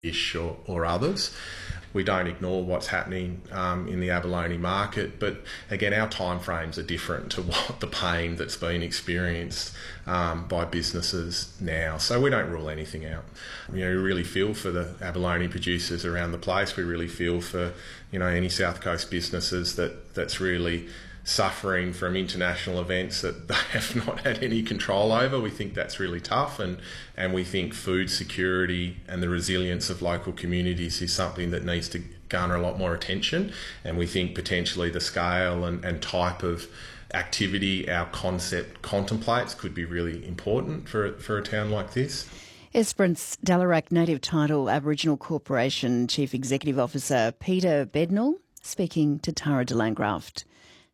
fish or others. We don't ignore what's happening in the abalone market, but again, our timeframes are different to what the pain that's been experienced by businesses now. So we don't rule anything out. We really feel for the abalone producers around the place. We really feel for any South Coast businesses that's really suffering from international events that they have not had any control over. We think that's really tough, and we think food security and the resilience of local communities is something that needs to garner a lot more attention. And we think potentially the scale and type of activity our concept contemplates could be really important for a town like this. Esperance Dalarak Native Title Aboriginal Corporation Chief Executive Officer Peter Bednall speaking to Tara de Landgraft.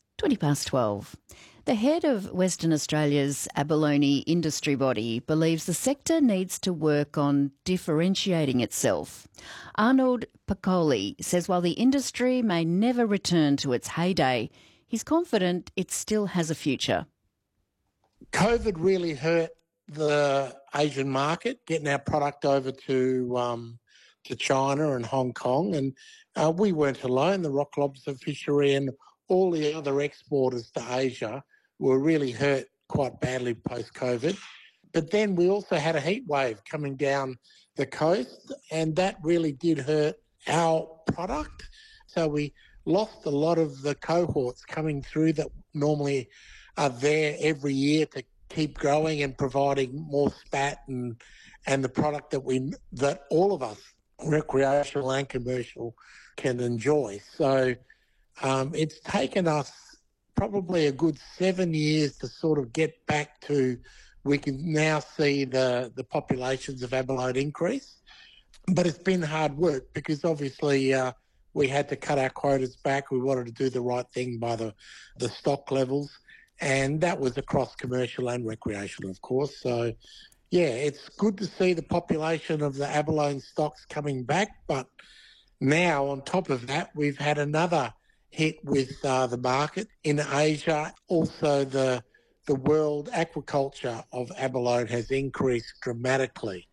12:20. The head of Western Australia's abalone industry body believes the sector needs to work on differentiating itself. Arnold Piccoli says while the industry may never return to its heyday, he's confident it still has a future. COVID really hurt the Asian market, getting our product over to China and Hong Kong, and we weren't alone. The rock lobster fishery and all the other exporters to Asia were really hurt quite badly post-COVID. But then we also had a heat wave coming down the coast, and that really did hurt our product. So we lost a lot of the cohorts coming through that normally are there every year to keep growing and providing more spat and the product that all of us, recreational and commercial, can enjoy. So it's taken us probably a good 7 years to sort of get back to, we can now see the populations of abalone increase. But it's been hard work because obviously we had to cut our quotas back. We wanted to do the right thing by the stock levels. And that was across commercial and recreational, of course. So, yeah, it's good to see the population of the abalone stocks coming back. But now, on top of that, we've had another hit with the market in Asia. Also, the world aquaculture of abalone has increased dramatically.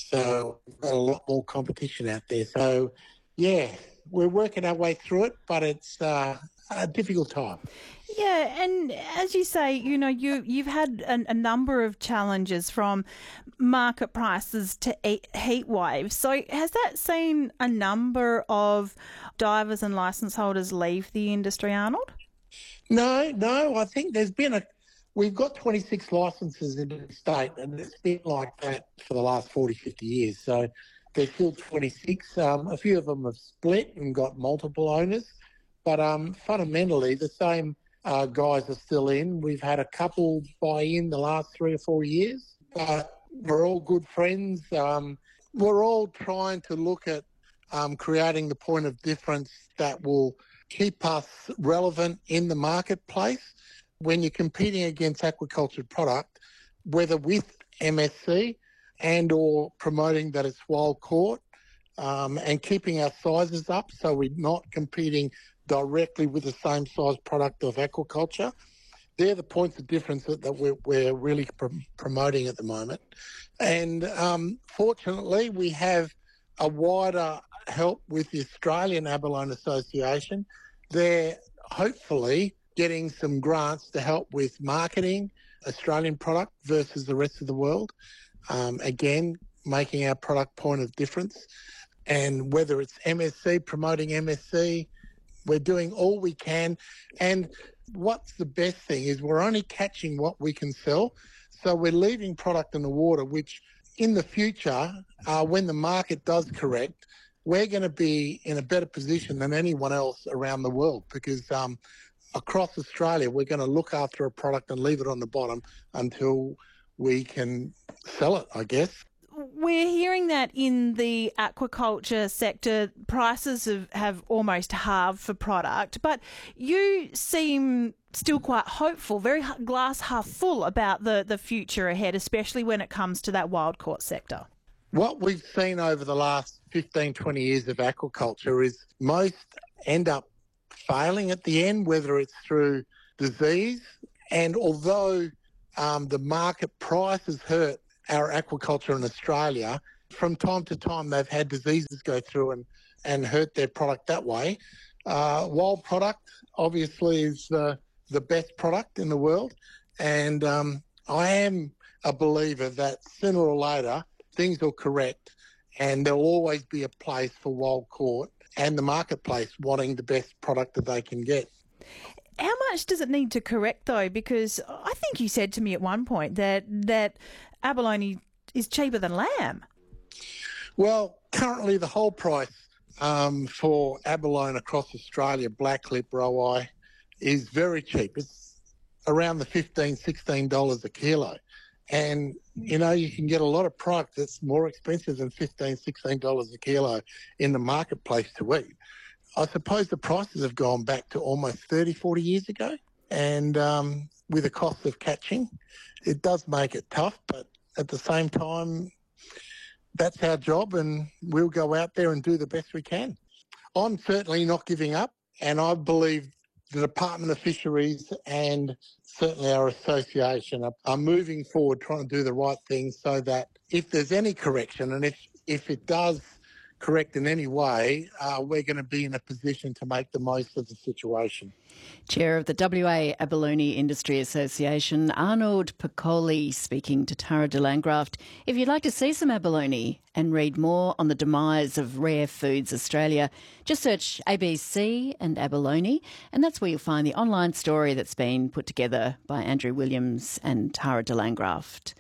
So we've got a lot more competition out there. So, yeah, we're working our way through it, but it's a difficult time. Yeah, and as you say, you've had a number of challenges from market prices to heat waves. So has that seen a number of divers and licence holders leave the industry, Arnold? No, I think we've got 26 licences in the state, and it's been like that for the last 40, 50 years. So there's still 26. A few of them have split and got multiple owners, but fundamentally the same guys are still in. We've had a couple buy in the last 3 or 4 years, but we're all good friends. We're all trying to look at creating the point of difference that will keep us relevant in the marketplace. When you're competing against aquaculture product, whether with MSC and or promoting that it's wild caught, and keeping our sizes up so we're not competing directly with the same size product of aquaculture. They're the points of difference that we're really promoting at the moment. And fortunately, we have a wider help with the Australian Abalone Association. They're hopefully getting some grants to help with marketing Australian product versus the rest of the world. Again, making our product point of difference. And whether it's MSC, promoting MSC, we're doing all we can. And what's the best thing is we're only catching what we can sell. So we're leaving product in the water, which in the future, when the market does correct, we're going to be in a better position than anyone else around the world because across Australia, we're going to look after a product and leave it on the bottom until we can sell it, I guess. We're hearing that in the aquaculture sector, prices have almost halved for product, but you seem still quite hopeful, very glass half full about the future ahead, especially when it comes to that wild caught sector. What we've seen over the last 15, 20 years of aquaculture is most end up failing at the end, whether it's through disease. And although the market price has hurt our aquaculture in Australia, From time to time, they've had diseases go through and hurt their product that way. Wild product, obviously, is the best product in the world. And I am a believer that sooner or later, things will correct and there'll always be a place for wild caught and the marketplace wanting the best product that they can get. How much does it need to correct, though? Because I think you said to me at one point that abalone is cheaper than lamb. Well, currently the whole price for abalone across Australia, black lip, roe eye, is very cheap. It's around the $15, $16 a kilo. And, you know, you can get a lot of product that's more expensive than $15, $16 a kilo in the marketplace to eat. I suppose the prices have gone back to almost 30, 40 years ago. And with the cost of catching, it does make it tough. But at the same time, that's our job and we'll go out there and do the best we can. I'm certainly not giving up, and I believe the Department of Fisheries and certainly our association are moving forward trying to do the right thing so that if there's any correction and if it does correct in any way, we're going to be in a position to make the most of the situation. Chair of the WA Abalone Industry Association, Arnold Piccoli, speaking to Tara de Landgraft. If you'd like to see some abalone and read more on the demise of Rare Foods Australia, just search ABC and abalone, and that's where you'll find the online story that's been put together by Andrew Williams and Tara de Landgraft.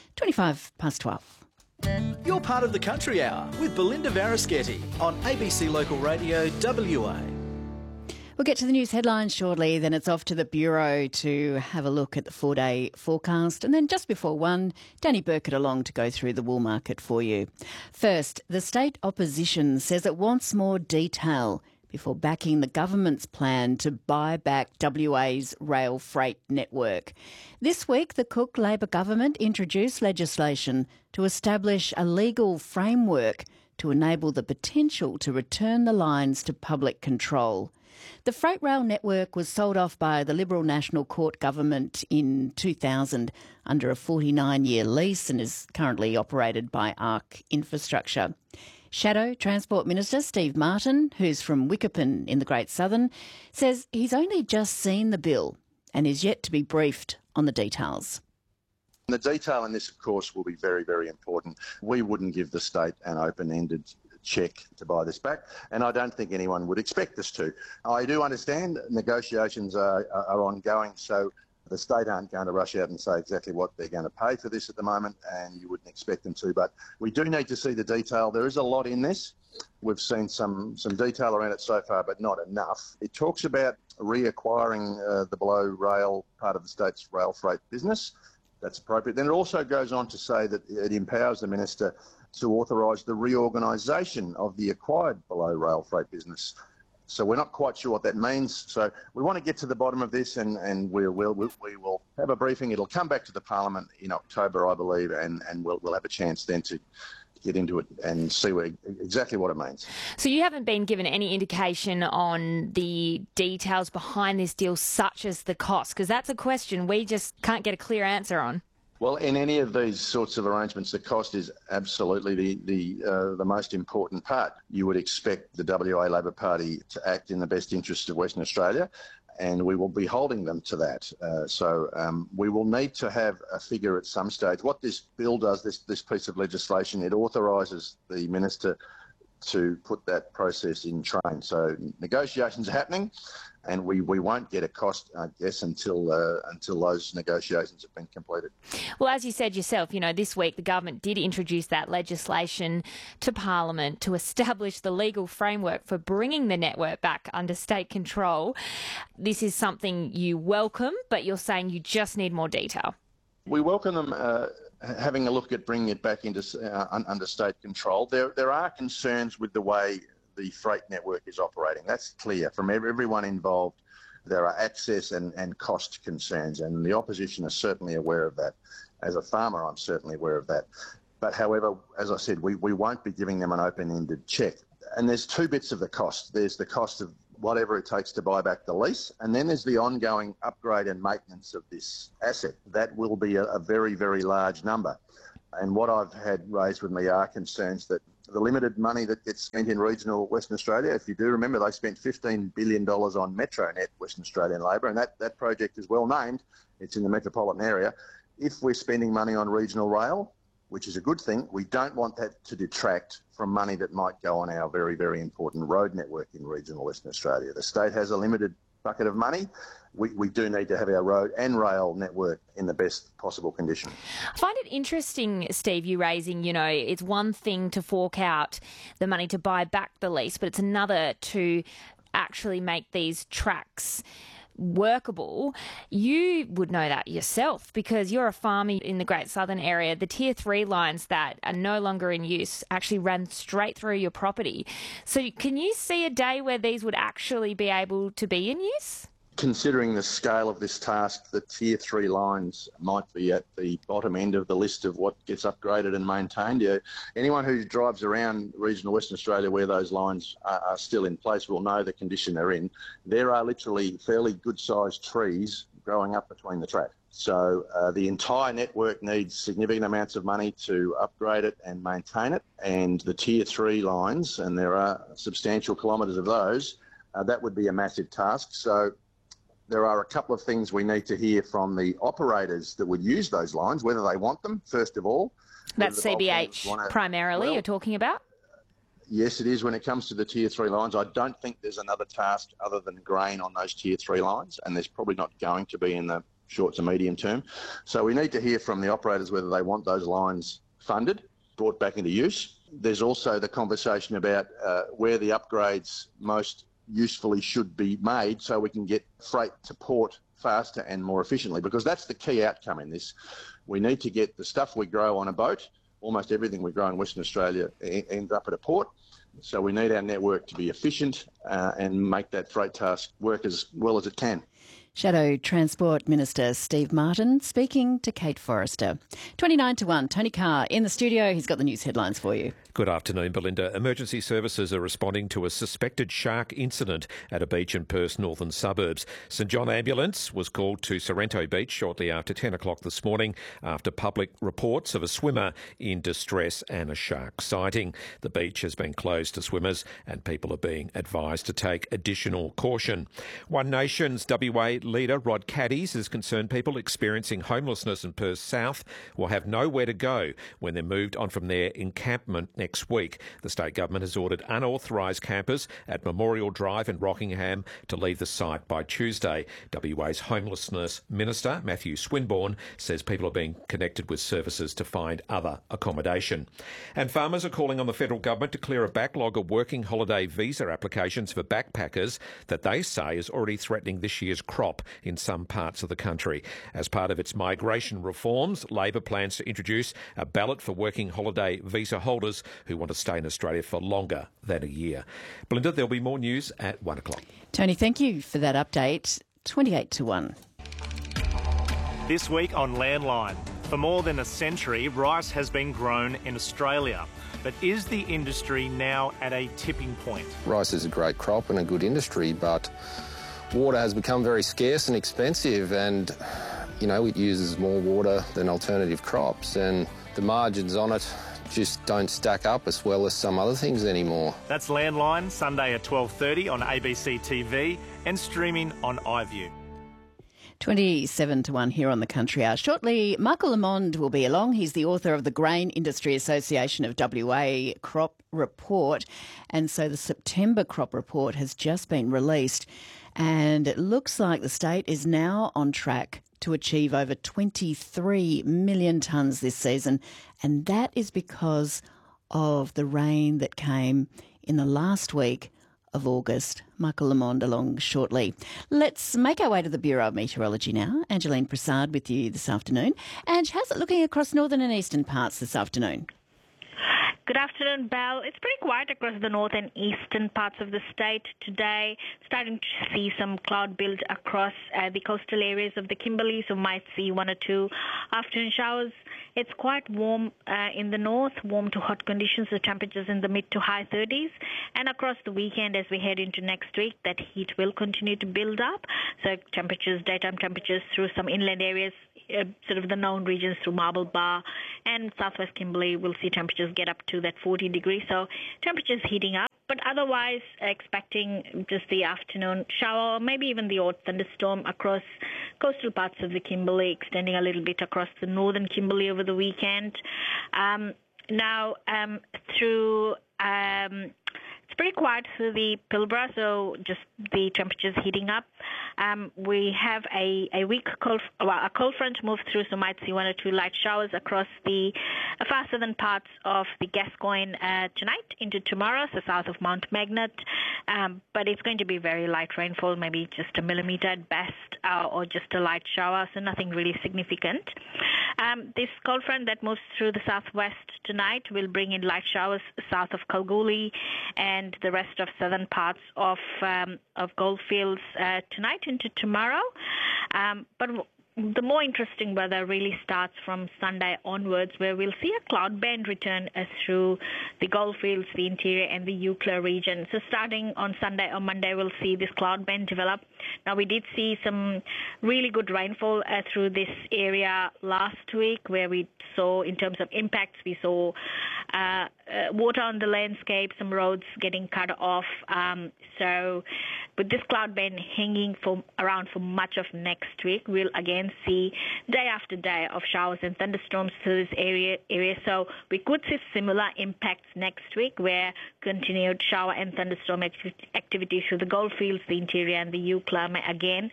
12:25. You're part of the Country Hour with Belinda Varischetti on ABC Local Radio WA. We'll get to the news headlines shortly, then it's off to the Bureau to have a look at the 4-day forecast, and then just before 1, Danny Burkett along to go through the wool market for you. First, the state opposition says it wants more detail before backing the government's plan to buy back WA's rail freight network. This week, the Cook Labor government introduced legislation to establish a legal framework to enable the potential to return the lines to public control. The freight rail network was sold off by the Liberal National Court government in 2000 under a 49-year lease and is currently operated by ARC Infrastructure. Shadow Transport Minister Steve Martin, who's from Wickerpin in the Great Southern, says he's only just seen the bill and is yet to be briefed on the details. The detail in this, of course, will be very, very important. We wouldn't give the state an open-ended cheque to buy this back, and I don't think anyone would expect us to. I do understand negotiations are ongoing, so the state aren't going to rush out and say exactly what they're going to pay for this at the moment, and you wouldn't expect them to. But we do need to see the detail. There is a lot in this. We've seen some detail around it so far, but not enough. It talks about reacquiring the below rail part of the state's rail freight business. That's appropriate. Then it also goes on to say that it empowers the minister to authorise the reorganisation of the acquired below rail freight business. So we're not quite sure what that means. So we want to get to the bottom of this, and we will have a briefing. It'll come back to the Parliament in October, I believe, and we'll have a chance then to get into it and see exactly what it means. So you haven't been given any indication on the details behind this deal, such as the cost, because that's a question we just can't get a clear answer on. Well, in any of these sorts of arrangements, the cost is absolutely the most important part. You would expect the WA Labor Party to act in the best interest of Western Australia, and we will be holding them to that. So we will need to have a figure at some stage. What this bill does, this piece of legislation, it authorises the minister to put that process in train. So negotiations are happening, and we won't get a cost, I guess, until those negotiations have been completed. Well, as you said yourself, this week the government did introduce that legislation to Parliament to establish the legal framework for bringing the network back under state control. This is something you welcome, but you're saying you just need more detail. We welcome them having a look at bringing it back into under state control. There are concerns with the way the freight network is operating. That's clear from everyone involved. There are access and cost concerns, and the opposition is certainly aware of that. As a farmer, I'm certainly aware of that. But however, as I said, we won't be giving them an open-ended cheque. And there's two bits of the cost. There's the cost of whatever it takes to buy back the lease, and then there's the ongoing upgrade and maintenance of this asset. That will be a very, very large number. And what I've had raised with me are concerns that the limited money that gets spent in regional Western Australia, if you do remember, they spent $15 billion on Metronet, Western Australian Labor, and that project is well named. It's in the metropolitan area. If we're spending money on regional rail, which is a good thing, we don't want that to detract from money that might go on our very, very important road network in regional Western Australia. The state has a limited bucket of money. We do need to have our road and rail network in the best possible condition. I find it interesting, Steve, you raising, it's one thing to fork out the money to buy back the lease, but it's another to actually make these tracks workable. You would know that yourself because you're a farmer in the Great Southern area. The Tier 3 lines that are no longer in use actually ran straight through your property. So can you see a day where these would actually be able to be in use? Considering the scale of this task, the Tier 3 lines might be at the bottom end of the list of what gets upgraded and maintained. Anyone who drives around regional Western Australia where those lines are still in place will know the condition they're in. There are literally fairly good-sized trees growing up between the track. So the entire network needs significant amounts of money to upgrade it and maintain it. And the Tier 3 lines, and there are substantial kilometres of those, that would be a massive task. So there are a couple of things we need to hear from the operators that would use those lines, whether they want them, first of all. That's CBH primarily you're talking about? Yes, it is when it comes to the Tier 3 lines. I don't think there's another task other than grain on those Tier 3 lines, and there's probably not going to be in the short to medium term. So we need to hear from the operators whether they want those lines funded, brought back into use. There's also the conversation about where the upgrades most usefully should be made so we can get freight to port faster and more efficiently, because that's the key outcome in this. We need to get the stuff we grow on a boat, almost everything we grow in Western Australia ends up at a port. So we need our network to be efficient and make that freight task work as well as it can. Shadow Transport Minister Steve Martin speaking to Kate Forrester. 29-1, Tony Carr in the studio. He's got the news headlines for you. Good afternoon, Belinda. Emergency services are responding to a suspected shark incident at a beach in Perth's northern suburbs. St John Ambulance was called to Sorrento Beach shortly after 10 o'clock this morning after public reports of a swimmer in distress and a shark sighting. The beach has been closed to swimmers and people are being advised to take additional caution. One Nation's WA leader Rod Caddies is concerned people experiencing homelessness in Perth South will have nowhere to go when they're moved on from their encampment next week. The state government has ordered unauthorised campers at Memorial Drive in Rockingham to leave the site by Tuesday. WA's Homelessness Minister Matthew Swinburne says people are being connected with services to find other accommodation. And farmers are calling on the federal government to clear a backlog of working holiday visa applications for backpackers that they say is already threatening this year's crop in some parts of the country. As part of its migration reforms, Labor plans to introduce a ballot for working holiday visa holders who want to stay in Australia for longer than a year. Belinda, there'll be more news at 1 o'clock. Tony, thank you for that update. 28-1. This week on Landline. For more than a century, rice has been grown in Australia. But is the industry now at a tipping point? Rice is a great crop and a good industry, but water has become very scarce and expensive, and, it uses more water than alternative crops, and the margins on it just don't stack up as well as some other things anymore. That's Landline, Sunday at 12:30 on ABC TV and streaming on iView. 27-1 here on the Country Hour. Shortly, Michael Lamond will be along. He's the author of the Grain Industry Association of WA Crop Report. And so the September crop report has just been released. And it looks like the state is now on track to achieve over 23 million tonnes this season. And that is because of the rain that came in the last week of August. Michael Lamond along shortly. Let's make our way to the Bureau of Meteorology now. Angeline Prasad with you this afternoon. Ange, how's it looking across northern and eastern parts this afternoon? Good afternoon, Belle. It's pretty quiet across the north and eastern parts of the state today. Starting to see some cloud build across the coastal areas of the Kimberley, so might see one or two afternoon showers. It's quite warm in the north, warm to hot conditions, the temperatures in the mid to high 30s. And across the weekend, as we head into next week, that heat will continue to build up. So daytime temperatures through some inland areas, sort of the known regions through Marble Bar and southwest Kimberley, will see temperatures get up to that 40 degrees. So temperatures heating up. But otherwise, expecting just the afternoon shower, or maybe even the odd thunderstorm across coastal parts of the Kimberley, extending a little bit across the northern Kimberley over the weekend. It's pretty quiet through the Pilbara, so just the temperatures heating up. We have a cold front move through, so might see one or two light showers across the far southern parts of the Gascoyne tonight into tomorrow, so south of Mount Magnet. But it's going to be very light rainfall, maybe just a millimetre at best, or just a light shower, so nothing really significant. This cold front that moves through the southwest tonight will bring in light showers south of Kalgoorlie and the rest of southern parts of Goldfields tonight into tomorrow. But the more interesting weather really starts from Sunday onwards, where we'll see a cloud band return through the Goldfields, the interior, and the Eucla region. So starting on Sunday or Monday, we'll see this cloud band develop. Now, we did see some really good rainfall through this area last week, where we saw, in terms of impacts, we saw water on the landscape, some roads getting cut off. So with this cloud band hanging around for much of next week, we'll again see day after day of showers and thunderstorms through this area. So we could see similar impacts next week, where continued shower and thunderstorm activity through the Goldfields, the interior, and the Eucla may again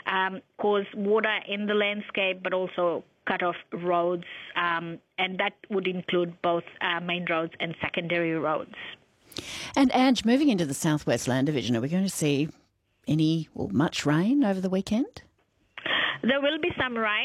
cause water in the landscape, but also cut off roads, and that would include both main roads and secondary roads. And Ange, moving into the Southwest Land Division, are we going to see any or much rain over the weekend? There will be some rain.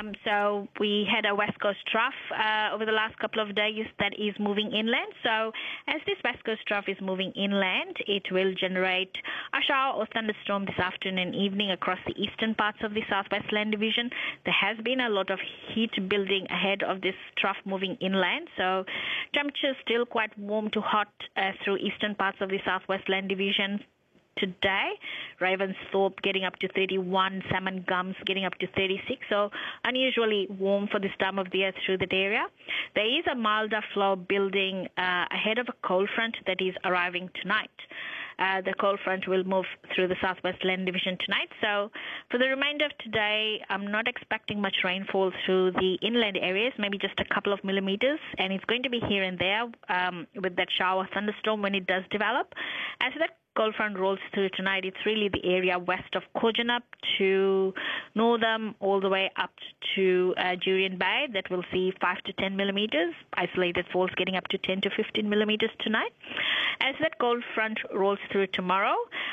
So we had a West Coast trough over the last couple of days that is moving inland. So as this West Coast trough is moving inland, it will generate a shower or thunderstorm this afternoon and evening across the eastern parts of the Southwest Land Division. There has been a lot of heat building ahead of this trough moving inland. So temperatures still quite warm to hot through eastern parts of the Southwest Land Division today. Ravensthorpe getting up to 31, Salmon Gums getting up to 36, so unusually warm for this time of the year through that area. There is a milder flow building ahead of a cold front that is arriving tonight. The cold front will move through the Southwest Land Division tonight. So for the remainder of today, I'm not expecting much rainfall through the inland areas, maybe just a couple of millimetres, and it's going to be here and there with that shower thunderstorm when it does develop. As that cold front rolls through tonight, it's really the area west of Kojonup to Northam, all the way up to Jurien Bay that will see 5 to 10 millimetres. Isolated falls getting up to 10 to 15 millimetres tonight. As that cold front rolls through tomorrow,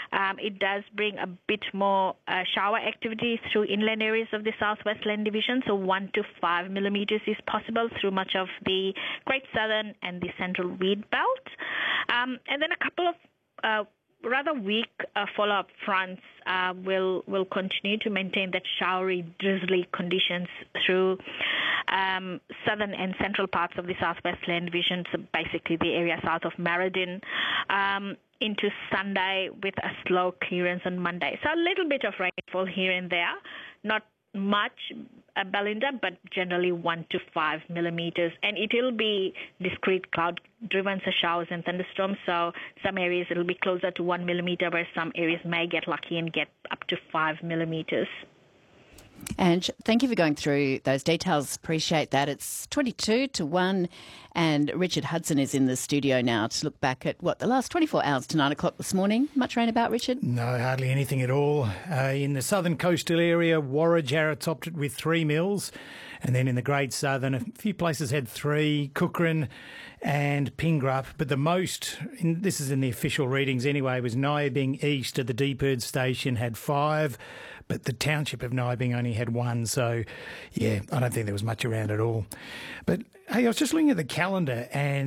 it does bring a bit more shower activity through inland areas of the Southwest Land Division, so 1 to 5 millimetres is possible through much of the Great Southern and the Central Weed Belt. And then a couple of rather weak follow-up fronts will continue to maintain that showery, drizzly conditions through southern and central parts of the Southwest Land Division, so basically the area south of Merredin, into Sunday with a slow clearance on Monday. So a little bit of rainfall here and there, not much, Belinda, but generally 1 to 5 millimetres. And it will be discrete cloud-driven, so showers and thunderstorms. So some areas it will be closer to 1 millimetre, where some areas may get lucky and get up to 5 millimetres. Ange, thank you for going through those details. Appreciate that. It's 22 to 1 and Richard Hudson is in the studio now to look back at, the last 24 hours to 9 o'clock this morning. Much rain about, Richard? No, hardly anything at all. In the southern coastal area, Warra-Jarrah topped it with 3 mils. And then in the Great Southern, a few places had 3, Cookhran and Pingrup. But the most, this is in the official readings anyway, was Nyabing East at the Deeperd station had 5. But the township of Nyabing only had 1, so, yeah, I don't think there was much around at all. But, hey, I was just looking at the calendar, and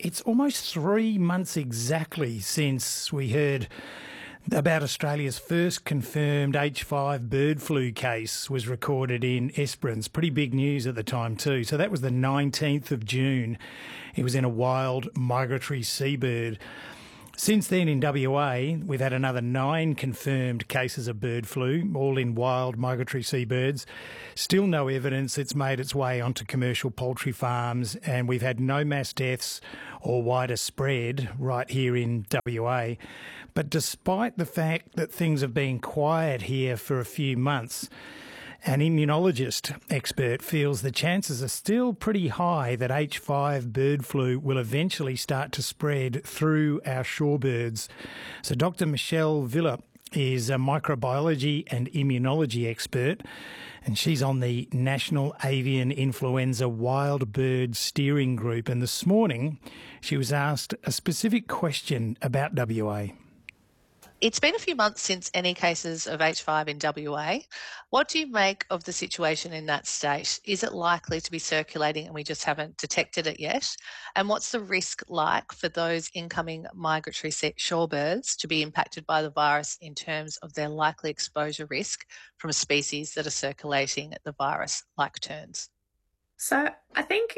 it's almost 3 months exactly since we heard about Australia's first confirmed H5 bird flu case was recorded in Esperance. Pretty big news at the time too. So that was the 19th of June. It was in a wild migratory seabird. Since then in WA, we've had another 9 confirmed cases of bird flu, all in wild migratory seabirds. Still no evidence it's made its way onto commercial poultry farms, and we've had no mass deaths or wider spread right here in WA. But despite the fact that things have been quiet here for a few months, an immunologist expert feels the chances are still pretty high that H5 bird flu will eventually start to spread through our shorebirds. So Dr. Michelle Villa is a microbiology and immunology expert, and she's on the National Avian Influenza Wild Bird Steering Group. And this morning, she was asked a specific question about WA. It's been a few months since any cases of H5 in WA. What do you make of the situation in that state? Is it likely to be circulating and we just haven't detected it yet? And what's the risk like for those incoming migratory shorebirds to be impacted by the virus in terms of their likely exposure risk from species that are circulating the virus, like terns? So I think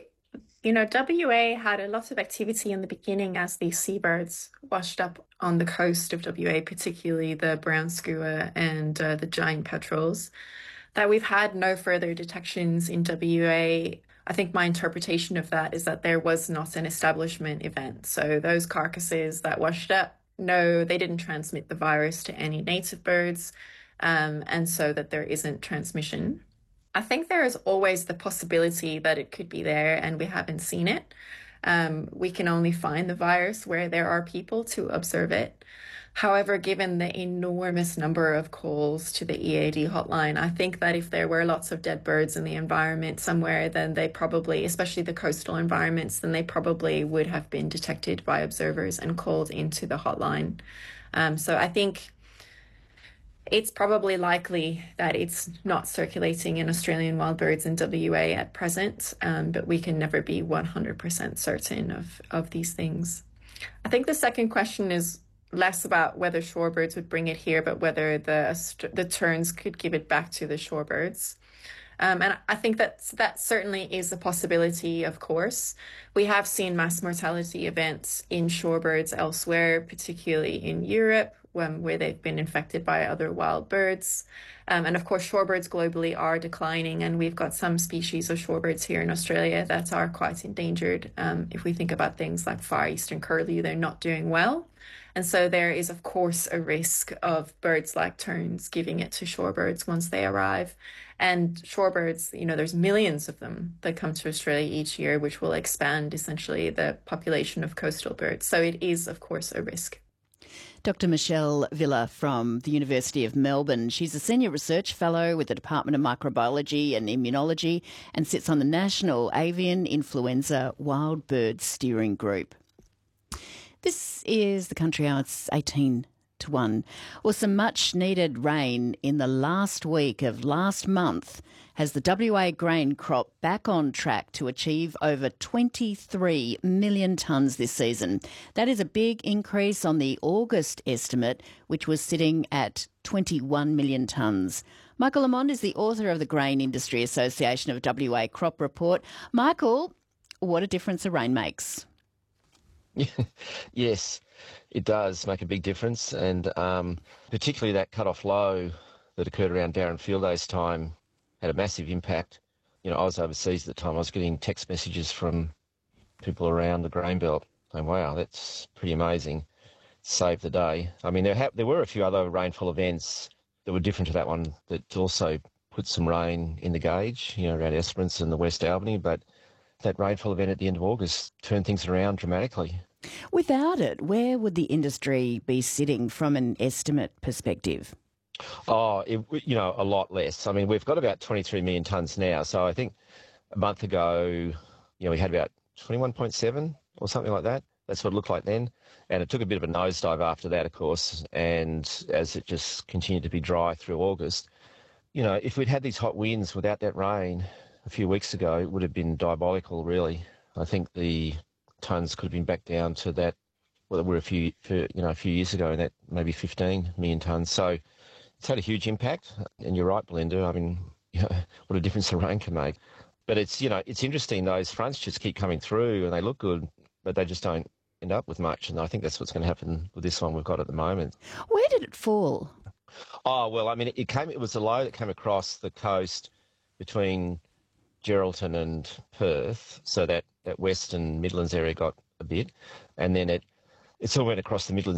WA had a lot of activity in the beginning as these seabirds washed up on the coast of WA, particularly the brown skua and the giant petrels, that we've had no further detections in WA. I think my interpretation of that is that there was not an establishment event. So those carcasses that washed up, no, they didn't transmit the virus to any native birds, and so that there isn't transmission. I think there is always the possibility that it could be there and we haven't seen it. We can only find the virus where there are people to observe it. However, given the enormous number of calls to the EAD hotline, I think that if there were lots of dead birds in the environment somewhere, then they probably, especially the coastal environments, then they probably would have been detected by observers and called into the hotline. So I think it's probably likely that it's not circulating in Australian wild birds in WA at present, but we can never be 100% certain of these things. I think the second question is less about whether shorebirds would bring it here, but whether the terns could give it back to the shorebirds. And I think that certainly is a possibility, of course. We have seen mass mortality events in shorebirds elsewhere, particularly in Europe, where they've been infected by other wild birds. And of course, shorebirds globally are declining, and we've got some species of shorebirds here in Australia that are quite endangered. If we think about things like Far Eastern Curlew, they're not doing well. And so there is, of course, a risk of birds like terns giving it to shorebirds once they arrive. And shorebirds, there's millions of them that come to Australia each year, which will expand essentially the population of coastal birds. So it is, of course, a risk. Dr. Michelle Villa from the University of Melbourne. She's a Senior Research Fellow with the Department of Microbiology and Immunology and sits on the National Avian Influenza Wild Bird Steering Group. This is the Country Hour. It's 18 to 1. Well, some much-needed rain in the last week of last month has the WA grain crop back on track to achieve over 23 million tonnes this season. That is a big increase on the August estimate, which was sitting at 21 million tonnes. Michael Lamond is the author of the Grain Industry Association of WA Crop Report. Michael, what a difference a rain makes. Yes, it does make a big difference, and particularly that cut-off low that occurred around Darren Field Day's time had a massive impact. I was overseas at the time. I was getting text messages from people around the grain belt saying, wow, that's pretty amazing. Saved the day. I mean, there were a few other rainfall events that were different to that one that also put some rain in the gauge, around Esperance and the West Albany, but that rainfall event at the end of August turned things around dramatically. Without it, where would the industry be sitting from an estimate perspective? Oh, a lot less. I mean, we've got about 23 million tonnes now. So I think a month ago, we had about 21.7 or something like that. That's what it looked like then. And it took a bit of a nosedive after that, of course. And as it just continued to be dry through August, if we'd had these hot winds without that rain a few weeks ago, it would have been diabolical, really. I think the tonnes could have been back down to that. Well, there were a few years ago, that maybe 15 million tonnes. So it's had a huge impact. And you're right, Belinda. I mean, what a difference the rain can make. But it's interesting. Those fronts just keep coming through, and they look good, but they just don't end up with much. And I think that's what's going to happen with this one we've got at the moment. Where did it fall? Oh, well, I mean, it was a low that came across the coast between Geraldton and Perth, so that Western Midlands area got a bit, and then it sort of went across the Midlands